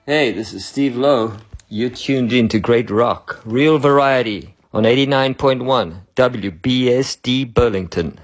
Hey, this is Steve Lowe. You're tuned into Great Rock, real variety on 89.1 WBSD Burlington.